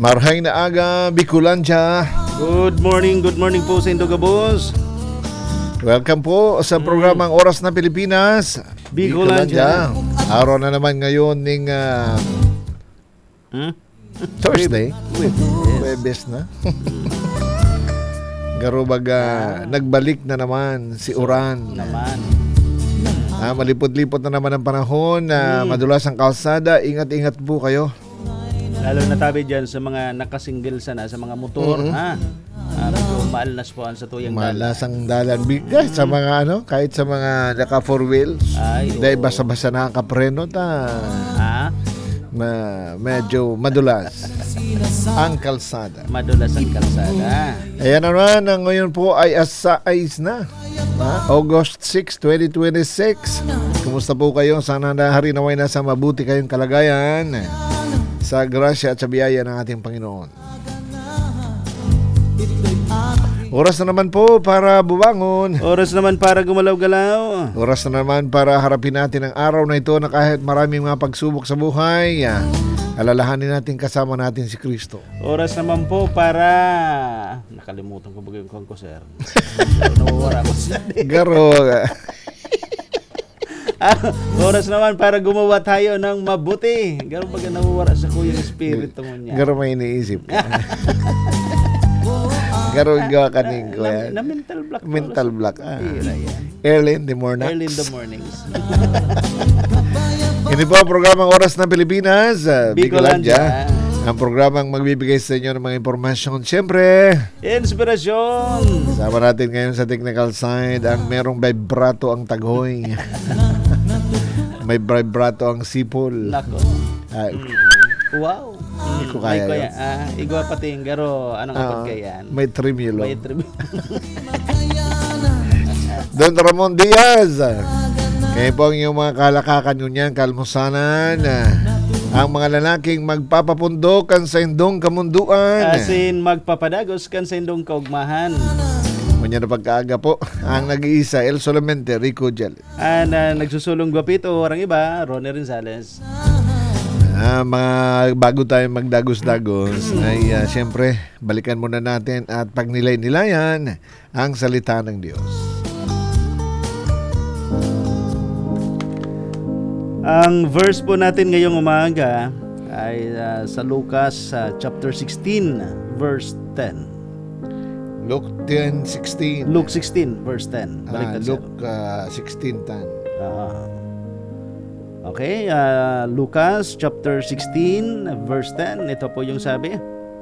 Marhay na aga, Bicolanja. Good morning po sa Indogabos. Welcome po sa programang Oras na Pilipinas, Bicolanja. Araw na naman ngayon ng Thursday. Huwebes na. Garubaga, nagbalik na naman si Uran. Malipot-lipot na naman ang panahon. Madulas ang kalsada. Ingat-ingat po kayo. Lalo na tabi dyan sa mga nakasingle sana, sa mga motor. Medyo maalnas po ang sa tuyang dalan. Malas ang dalan. Kahit sa mga kahit sa mga naka four wheels. Dahil basa-basa nakakapreno medyo madulas ang kalsada. Madulas ang kalsada. Ayan naman, ngayon po ay asa-ayos na. August 6, 2026. Kumusta po kayo? Sana hari naway nasa mabuti kayong kalagayan sa grasya at sa biyaya ng ating Panginoon. Oras na naman po para bumangon. Oras naman para gumalaw-galaw. Oras na naman para harapin natin ang araw na ito na kahit maraming mga pagsubok sa buhay, alalahanin natin kasama natin si Kristo. Oras naman po para... Nakalimutan ko ba yung kong ko, sir? Nawawara ko siya. Garo. Oras naman para gumawa tayo ng mabuti. Garo baga nawawara sa kuyang espiritu mo niya. Garo may iniisip. Garo gawa kaning ko yan. Na mental block. Mental block. Early in the morning. Early in the mornings. Hindi po ang programang Oras ng Pilipinas, Bicolanja. Ang programang magbibigay sa inyo ng mga impormasyon. Siyempre, inspirasyon. kasama natin ngayon sa technical side ang merong vibrato ang tagoy. May vibrato ang sipol. Nako. Wow. Hindi ko kaya yun. Igwa pati yung garo. Anong kapag kayan? May tremolo. May tremolo. Don Ramon Diaz. Kayo po ang iyong mga kalakakan yun yan, kalmusanan. Ang mga lalaking magpapapundokan sa indong kamunduan. Asin magpapadagos kan sa indong kaugmahan. Manya na pagkaaga po, ang nag-iisa, El Solamente, Rico Jal. Nagsusulong gwapito, orang iba, Ronnie Renzales. Bago tayo magdagos-dagos, ay siyempre, balikan muna natin at pagnilay-nilayan ang salita ng Diyos. Ang verse po natin ngayong umaga ay sa Lucas chapter 16 verse 10. Luke 10:16. Luke 16 verse 10. Luke 16:10. Okay, Lucas chapter 16 verse 10. Ito po yung sabi.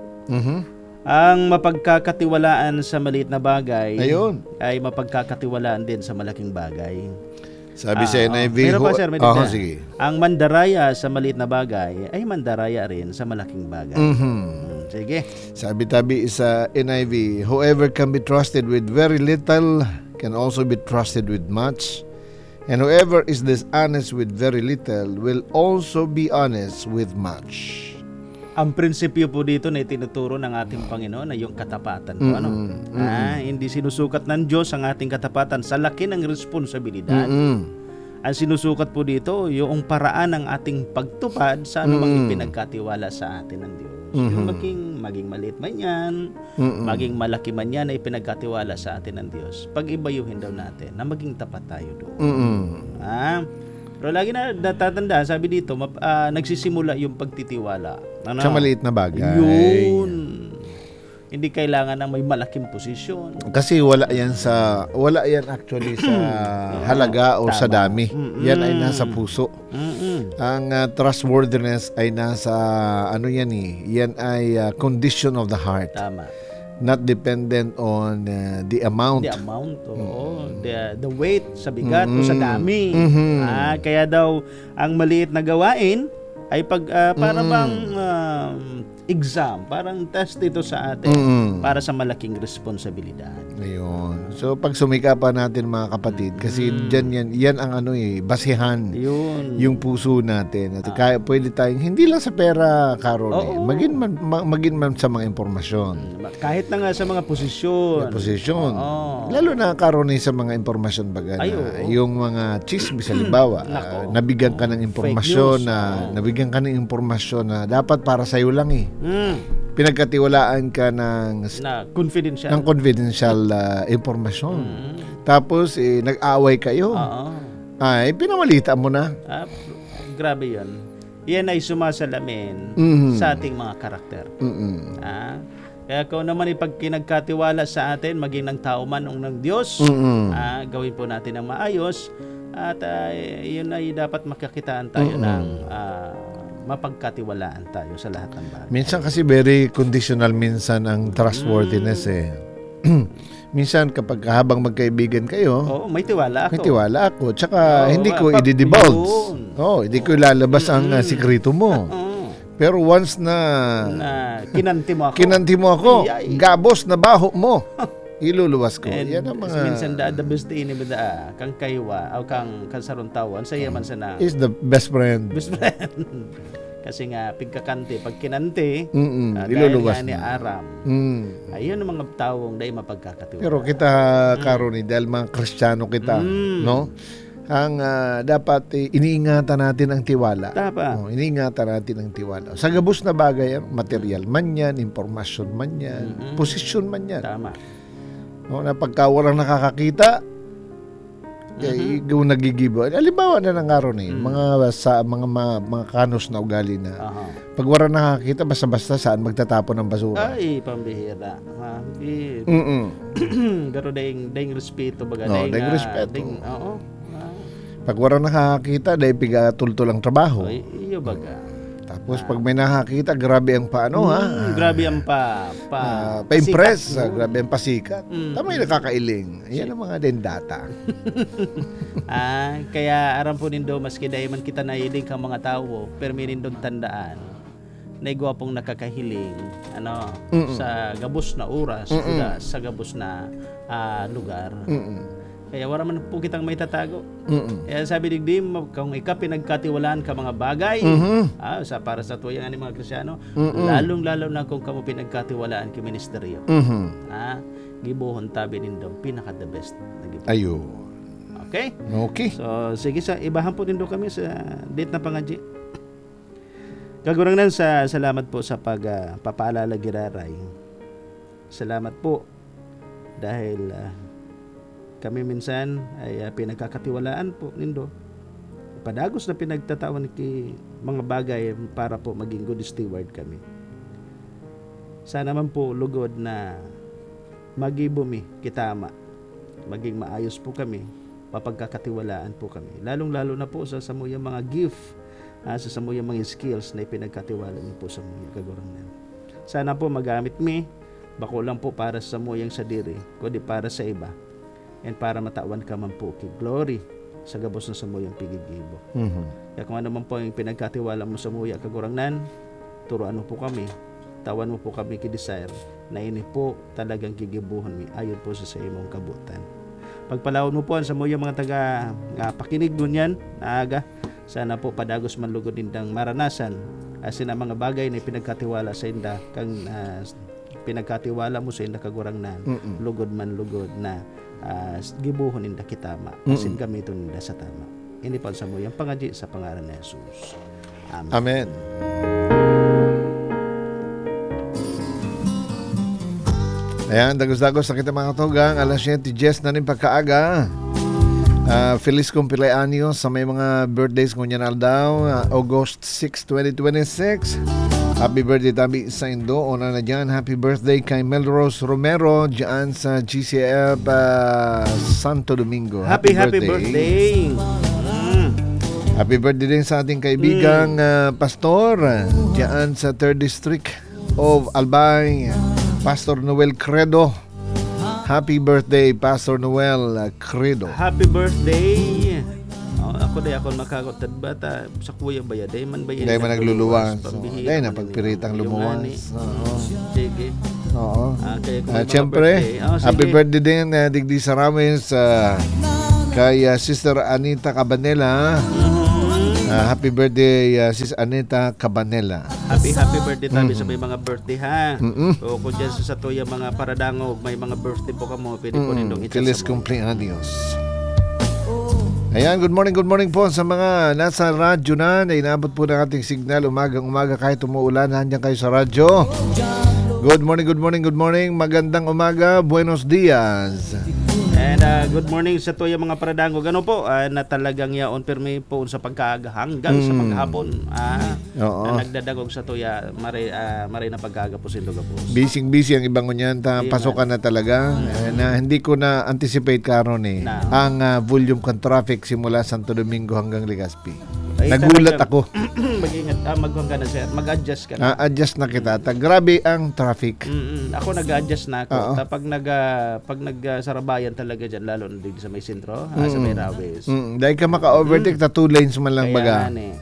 Ang mapagkakatiwalaan sa maliit na bagay ay mapagkakatiwalaan din sa malaking bagay. Sabi sa NIV, meron pa, sir, sige. Ang mandaraya sa maliit na bagay ay mandaraya rin sa malaking bagay. Sige. Sabi tabi sa NIV, whoever can be trusted with very little can also be trusted with much. And whoever is dishonest with very little will also be honest with much. Ang prinsipyo po dito na itinuturo ng ating Panginoon ay yung katapatan po. Hindi sinusukat ng Diyos ang ating katapatan sa laki ng responsibilidad. Ang sinusukat po dito yung paraan ng ating pagtupad sa anumang ipinagkatiwala sa atin ng Diyos. Yung maging maliit man yan, maging malaki man yan na ipinagkatiwala sa atin ng Diyos. Pag-ibayuhin daw natin na maging tapat tayo doon. Pero lagi na natatandaan, sabi dito, nagsisimula yung pagtitiwala. Sa maliit na bagay. Yun. Hindi kailangan ng may malaking posisyon. Kasi wala yan actually sa halaga o sa dami. Yan ay nasa puso. Ang trustworthiness ay nasa yan ay condition of the heart. Tama. Not dependent on the amount. The amount, the weight sa bigat o sa dami. Kaya daw ang maliit na gawain ay para bang exam, parang test ito sa atin para sa malaking responsibilidad. Ayun. So pag sumikapan natin mga kapatid, kasi yan ang basihan. Yun. Yung puso natin. At kaya pwede tayong hindi lang sa pera, Karol. Maging man sa mga impormasyon. Kahit na nga sa mga posisyon. Lalo na Karol sa mga impormasyon baga na, yung mga chismis halimbawa, nabigyan ka ng impormasyon na dapat para sa iyo lang pinagkatiwalaan ka Na confidential. ng confidential impormasyon. Tapos nag-away kayo. Oo. Ay, pinamalitan mo na. Grabe yun. Yan ay sumasalamin sa ating mga karakter. Kaya kung naman ipag kinagkatiwala sa atin, maging ng tao man o ng Diyos, gawin po natin ang maayos. At yun ay dapat makakitaan tayo ng mapagkatiwalaan tayo sa lahat ng bagay. Minsan kasi very conditional minsan ang trustworthiness Minsan kapag habang magkaibigan kayo, may tiwala ako. May tiwala ako. Tsaka hindi ko i-divulge. Hindi ko ilalabas ang sikreto mo. Pero once na kinanti mo ako, gabos na baho mo, iluluwas ko. Yan ang mga... Minsan the best ini ba kang kaywa o kang kasaron tawon sa yaman sa na... Is the best friend. Best friend. Kasi nga, pagkakanti, pag kinanti, iluluwas dahil nga ni Aram, ayun ang mga taong dahil mapagkakatiwala. Pero kita, Karoni, dahil mga Kristiyano kita, no? Ang dapat iniingatan natin ang tiwala. Iniingatan natin ang tiwala. Sa gabos na bagay, material man yan, impormasyon man yan, posisyon man yan. Tama. No, na pagka walang nakakakita, nagigibo. Halimbawa na ng araw na mga kanos na ugali na pag wala nakakita, basta-basta saan magtatapon ng basura. Ay, pambihira. Garo dahing respeto baga. Dahing respeto. Pag wala nakakita, dahil pigatultol ang trabaho. Iyo baga. Tapos pag may nakakita, grabe ang grabe ang pa-impress, grabe ang pasikat. Tama yung nakakailing. Yan ang mga din data. Kaya aram po nindo, maski dahil man kita nailing kang mga tao, pero may nindong tandaan na igwapong nakakahiling sa gabos na oras, sa gabos na lugar. Kaya wala man po kitang may tatago. Kaya sabi digdim, kung pinagkatiwalaan ka mga bagay, para sa tuyang ani mga Kristyano, lalong-lalo na kung kamo pinagkatiwalaan ki ministeryo. Gibuhon tabi nindo, pinaka-the best. Ayo. Okay? Okay. So, sige, ibahan po nindo kami sa date na pangadji. Kagurang salamat po sa papaalala giraray. Salamat po dahil kami minsan ay pinagkakatiwalaan po nindo. Padagos na pinagtatawan ki mga bagay para po maging good steward kami. Sana man po lugod na magibumi kitama. Maging maayos po kami, mapagkakatiwalaan po kami. Lalong-lalo na po sa samuyang mga gift, sa samuyang mga skills na ipinagkatiwala niyo po sa mga kagurangnan. Sana po magamit mi, bako lang po para sa samuyang sa diri, kundi para sa iba. And para matawan ka man po kay glory sa gabos na samuyang pigigibo. Kaya kung ano man po yung pinagkatiwala mo sa muya kagurangnan, turuan mo po kami, tawan mo po kami kidesire na ini po talagang gigibuhon mi ayon po sa imong kabutan. Pagpalawon mo po sa muya mga taga pakinig dunyan naaga, sana po padagos man lugod nindang maranasan asin ang mga bagay na pinagkatiwala sa inda kang pinagkatiwala mo sa inda kagurangnan, lugod man lugod na gibuhon ninda kitama asin gamiton ninda sa tama. Ini pa sa muyang pangadji sa pangalan ni Jesus. Amen. Amen. Ayan, dagos-dagos sa kita mga tugang, alas 7:10 na rin pagkaaga. Feliz cumpleaños sa may mga birthdays ngunyan daw, August 6, 2026. Happy birthday tabi sa Indo. Una na dyan, happy birthday kay Melrose Romero dyan sa GCF Santo Domingo. Happy birthday. Happy birthday din sa ating kaibigang pastor dyan sa 3rd District of Albay, Pastor Noel Credo. Happy birthday, Pastor Noel Credo. Happy birthday. Ako makakotad bata sa kuya baya day man baya. Day man nagluluwas. Day na pagpiritang lumuwas. Sige. Oo. Siyempre, happy birthday din digdi sa Rames kay Sister Anita Cabanela. Happy birthday Sis Anita Cabanela. Happy birthday tabi sa may mga birthday ha. O kung dyan sa tuya mga paradangog may mga birthday po kamo, pwede po nindong Feliz cumpleaños. Ayan, good morning po sa mga nasa radyo na inaabot po ng ating signal umagang-umaga kahit umuulan, nandiyan kayo sa radyo. Good morning. Magandang umaga, buenos dias. And good morning sa tuya mga paradanggo. Gano po, na talagang yaon permi po sa pagkaaga hanggang sa paghapon. Oo. Na nagdadagog sa tuya, maray na pagkaaga po sindo ka po. Busy ang ibang nyan, pasukan na talaga. Na hindi ko na anticipate karon ang volume ng traffic simula Santo Domingo hanggang Legazpi. Nagulat ako. Mag-ingat, magkuhan ka na sir, mag-adjust ka na. Adjust na kita. Grabe ang traffic. Ako nag-adjust na ako. Oo. Pag nagsarabayan talaga dyan, lalo na dito sa may sentro, sa may Rawes. Dahil ka maka-overtake na 2 lanes man lang baga. Kaya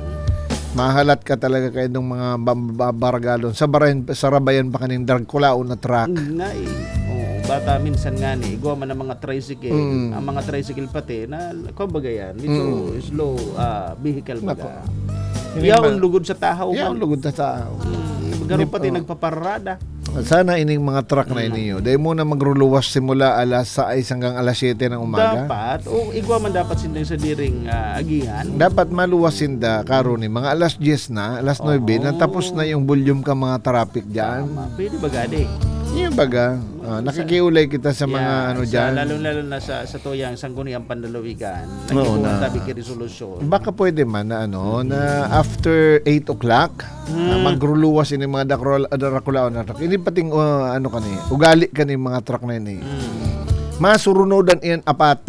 Mahalat ka talaga kayo ng mga baragalon. Sarabayan pa kaning Dragkulao na truck. nga bata minsan nga igwa man ang mga tricycle. Ang mga tricycle pati na kumbaga yan, medyo slow vehicle baga. Yaon lugod sa tahaw Yaon man. lugod sa tao. Garo pati nagpaparada. Sana ining mga truck na iniyo. Dahil muna magruluwas simula alas 6 hanggang alas 7 ng umaga. Dapat, igwa man dapat sindang sa diring agihan. Dapat maluwas sinda karon ni mga alas 10 na, alas 9 na tapos na yung volume ka mga traffic diyan. Pwede ba gadi? Yung baga, nakikiulay kita sa mga diyan. Lalo na sa tuyang sangguniang panlalawigan. Oo na. Tabi ki resolusyon. Baka pwede man na na after 8 o'clock magruluwas ini mga Dragkulao na truck. Ini pating ugali kani mga truck na ini. Masurunodan iyan apat.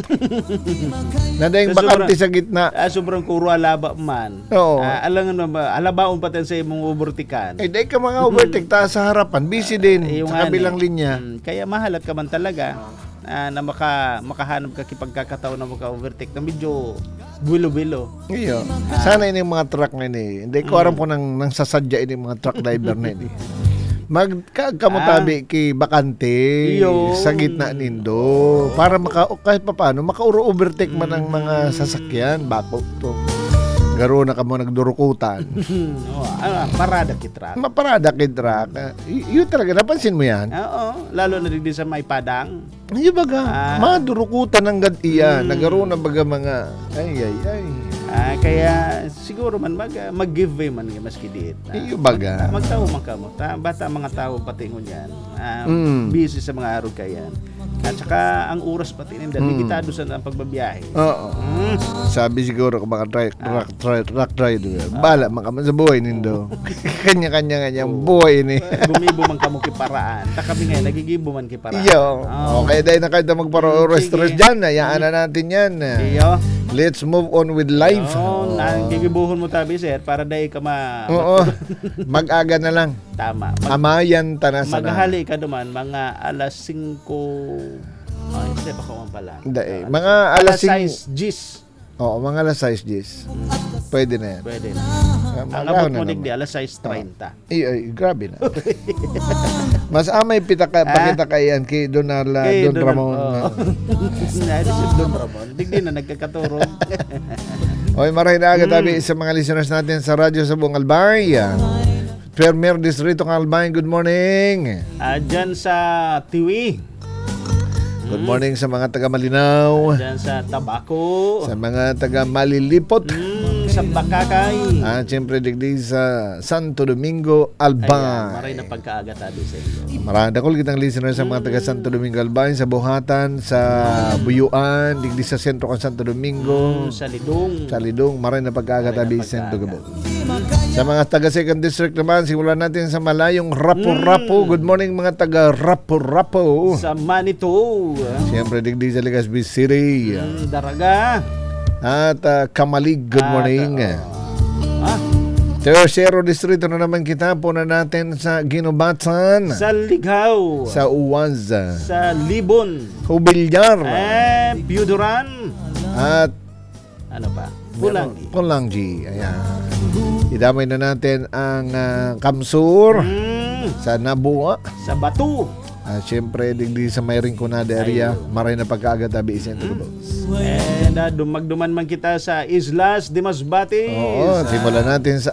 Nadayang bakante sa gitna. Sobrang kuro alaba man. Oo. Alangan ba, alabaon pa tayo sa imong overtikan. Dahil ka mga overtake sa harapan, busy din sa kabilang linya. Kaya mahalat ka man talaga na makahanap ka kipagkakataon na maka-overtake na medyo bulo-bulo. Iyo. Sana ini mga truck na ini. Hindi ko aram ko nang sasadya ini mga truck driver na ini. Magkamutabi ki bakante sa gitna nindo para kahit paano maka-overtake man ang mga sasakyan bako to. Garo na ka mo nagdurukutan. Parada ki truck. Maparada ki truck. Yun talaga napansin mo yan? Oo, lalo na din sa may padang. Yung baga, madurukutan ng gadiya. Nagaro na baga mga ay. Kaya siguro man mag-giveaway man nga maski diit. Yung baga. Magtao man ka mo. Bata mga tao patingon yan. Busy sa mga araw kayan. At saka ang oras pati ninda limitado sa pagbabiyahe. Oo. Sabi siguro ko mga truck driver. Bala man sa buhay nindo. Kanya-kanya buhay ni. Gumibo man kamo kiparaan. Ta kami ngayon nagigibo man kiparaan. Iyo. Okay, dahil na kayo magparo-rest dyan. Hayaan na natin yan. Iyo. Let's move on with life. Nagigibuhon mo tabi sir para dahil ka Oo. Mag-aga na lang. Tama. Amayan tanasa na. Maghali ka duman mga alas 5. Hindi pa ko pala. Hindi. Mga alas 6 G's. Oo, mga alas 6 G's. Pwede na yan. Pwede na. Ang abot mo di alas 6:30. Ay, grabe na. Mas amay pakita kay yan kay Don Ramon. Don Ramon. Digdi na nagkakaturong. Oy, maray na agad tabi sa mga listeners natin sa radyo sa buong Albay. Premier Distrito ng Albay, good morning. Dyan sa Tiwi. Good morning sa mga taga Malinaw. Dyan sa Tabaco. Sa mga taga Malilipot. Sa Bakakay. Siyempre digdi sa Santo Domingo, Albay. Maray na pagkaaga tabi sa inyo. Maradakol kitang listeners sa mga taga Santo Domingo, Albay, sa Buhatan, sa Buyuan, digdi sa sentro ng Santo Domingo. Sa Lidong. Sa Lidong, maray na pagkaaga tabi sa Santo Gabo. Sa mga taga 2nd District naman, simulan natin sa malayong Rapo-Rapo. Good morning mga taga Rapo-Rapo. Sa Manito. Siyempre digdi sa Legazpi City. Daraga. At Kamalig, good morning. Tercero Distrito na naman kita. Puna natin sa Ginubatan. Sa Ligaw. Sa Uwaz. Sa Libon. Hubilyar. Piuduran. At ano pa? Pulanggi. Pulanggi. Ayan. Idamay na natin ang Kamsur. Sa Nabua. Sa Batu. Siyempre, digdi sa may Rinconada area, maray na pagkaagatabi isang Tugabos. And magduman man kita sa Islas de Masbate. Oo, simulan natin sa